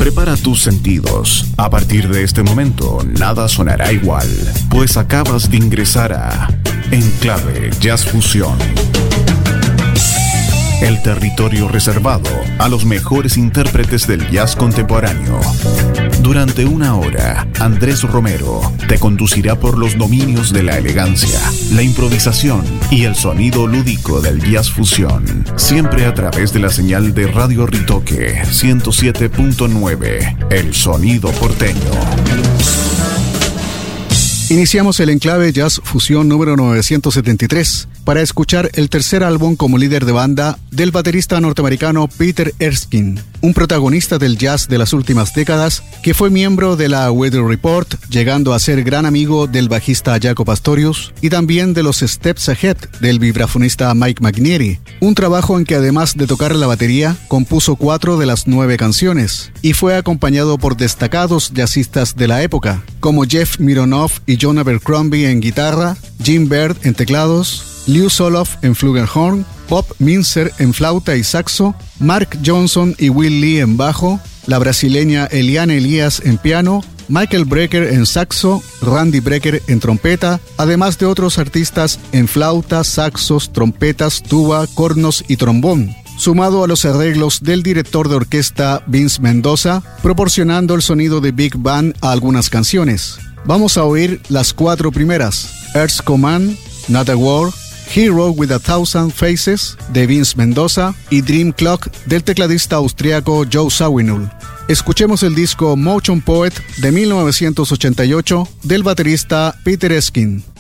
Prepara tus sentidos. A partir de este momento, nada sonará igual, pues acabas de ingresar a Enclave Jazz Fusión. El territorio reservado a los mejores intérpretes del jazz contemporáneo. Durante una hora, Andrés Romero te conducirá por los dominios de la elegancia, la improvisación y el sonido lúdico del jazz fusión. Siempre a través de la señal de Radio Ritoque 107.9, el sonido porteño. Iniciamos el Enclave Jazz Fusión número 973 para escuchar el tercer álbum como líder de banda del baterista norteamericano Peter Erskine, un protagonista del jazz de las últimas décadas que fue miembro de la Weather Report, llegando a ser gran amigo del bajista Jaco Pastorius y también de los Steps Ahead del vibrafonista Mike Magneri, un trabajo en que además de tocar la batería, compuso 4 de las 9 canciones y fue acompañado por destacados jazzistas de la época, como Jeff Mironoff y John Abercrombie en guitarra, Jim Baird en teclados, Lew Soloff en flugelhorn, Bob Minzer en flauta y saxo, Mark Johnson y Will Lee en bajo, la brasileña Eliane Elias en piano, Michael Brecker en saxo, Randy Brecker en trompeta, además de otros artistas en flauta, saxos, trompetas, tuba, cornos y trombón, sumado a los arreglos del director de orquesta Vince Mendoza, proporcionando el sonido de Big Band a algunas canciones. Vamos a oír las 4 primeras: Earth's Command, Not a War, Hero with a Thousand Faces de Vince Mendoza y Dream Clock del tecladista austriaco Joe Zawinul. Escuchemos el disco Motion Poet de 1988 del baterista Peter Erskine.